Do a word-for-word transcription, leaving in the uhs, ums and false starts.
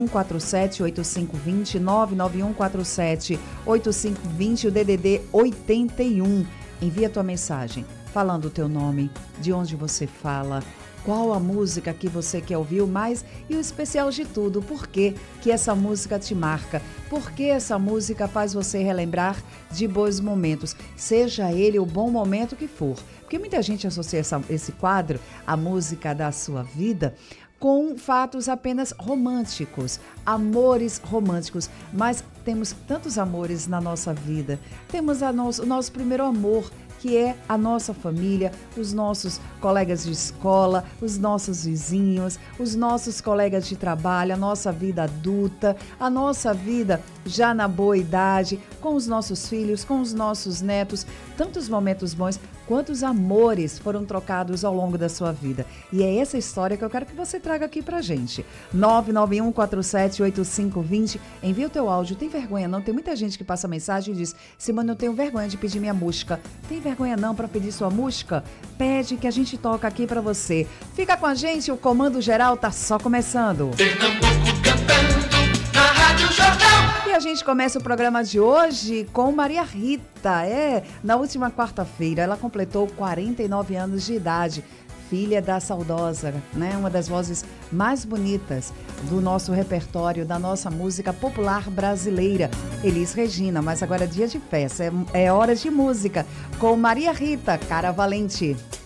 um quatro sete oito cinco dois zero, nove nove um quatro sete oito cinco dois zero, o D D D oitenta e um. Envia tua mensagem falando o teu nome, de onde você fala, qual a música que você quer ouvir mais e o especial de tudo, por que que essa música te marca, por que essa música faz você relembrar de bons momentos, seja ele o bom momento que for. Porque muita gente associa essa, esse quadro, a música da sua vida, com fatos apenas românticos, amores românticos, mas temos tantos amores na nossa vida. Temos a nosso, o nosso primeiro amor, que é a nossa família, os nossos colegas de escola, os nossos vizinhos, os nossos colegas de trabalho, a nossa vida adulta, a nossa vida já na boa idade, com os nossos filhos, com os nossos netos, tantos momentos bons, quantos amores foram trocados ao longo da sua vida. E é essa história que eu quero que você traga aqui pra gente. nove nove um quatro sete oito cinco dois zero. Envia o teu áudio. Tem vergonha não? Tem muita gente que passa mensagem e diz: Simone, eu tenho vergonha de pedir minha música. Tem vergonha não para pedir sua música? Pede que a gente toca aqui pra você. Fica com a gente, o Comando Geral tá só começando. Pernambuco cantando na Rádio Jornal. E a gente começa o programa de hoje com Maria Rita. É, na última quarta-feira ela completou quarenta e nove anos de idade. Filha da saudosa, né? Uma das vozes mais bonitas do nosso repertório, da nossa música popular brasileira, Elis Regina. Mas agora é dia de festa, é, é hora de música com Maria Rita, Cara Valente.